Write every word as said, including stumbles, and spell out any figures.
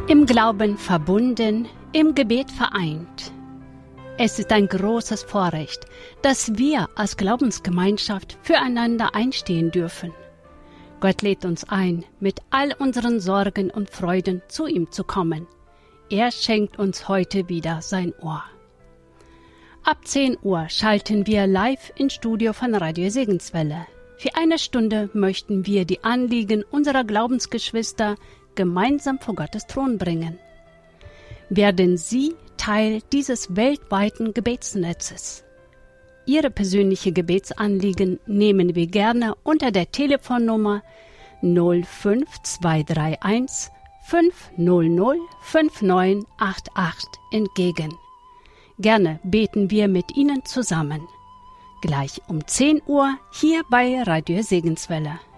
Im Glauben verbunden, im Gebet vereint. Es ist ein großes Vorrecht, dass wir als Glaubensgemeinschaft füreinander einstehen dürfen. Gott lädt uns ein, mit all unseren Sorgen und Freuden zu ihm zu kommen. Er schenkt uns heute wieder sein Ohr. Ab zehn Uhr schalten wir live ins Studio von Radio Segenswelle. Für eine Stunde möchten wir die Anliegen unserer Glaubensgeschwister gemeinsam vor Gottes Thron bringen. Werden Sie Teil dieses weltweiten Gebetsnetzes? Ihre persönliche Gebetsanliegen nehmen wir gerne unter der Telefonnummer null fünf zwei drei eins fünf null null fünf neun acht acht entgegen. Gerne beten wir mit Ihnen zusammen. Gleich um zehn Uhr hier bei Radio Segenswelle.